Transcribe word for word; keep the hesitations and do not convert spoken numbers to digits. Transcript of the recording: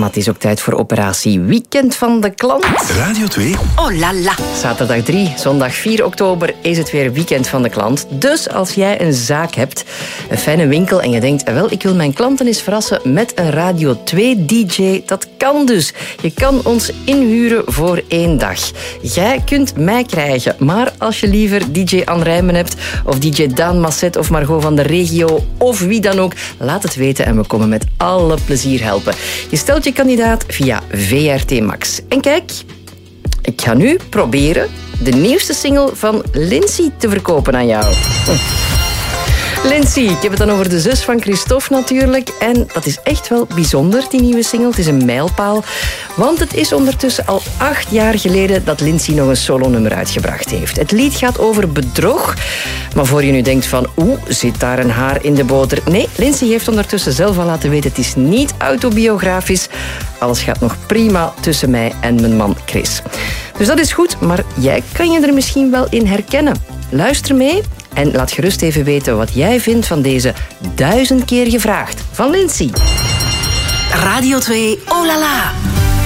Maar het is ook tijd voor operatie Weekend van de Klant. Radio twee. Oh la la. Zaterdag drie, zondag vier oktober is het weer Weekend van de Klant. Dus als jij een zaak hebt, een fijne winkel en je denkt, wel, ik wil mijn klanten eens verrassen met een Radio twee D J, dat kan dus. Je kan ons inhuren voor één dag. Jij kunt mij krijgen, maar als je liever D J Anne Rijmen hebt of D J Daan Masset of Margot van de Regio of wie dan ook, laat het weten en we komen met alle plezier helpen. Je stelt je kandidaat via V R T Max. En kijk, ik ga nu proberen de nieuwste single van Lindsay te verkopen aan jou. Lindsay, ik heb het dan over de zus van Christophe natuurlijk. En dat is echt wel bijzonder, die nieuwe single. Het is een mijlpaal. Want het is ondertussen al acht jaar geleden dat Lindsay nog een solonummer uitgebracht heeft. Het lied gaat over bedrog. Maar voor je nu denkt van, oeh, zit daar een haar in de boter? Nee, Lindsay heeft ondertussen zelf al laten weten, het is niet autobiografisch. Alles gaat nog prima tussen mij en mijn man Chris. Dus dat is goed, maar jij kan je er misschien wel in herkennen. Luister mee. En laat gerust even weten wat jij vindt van deze duizend keer gevraagd van Lindsay. Radio twee, oh la la.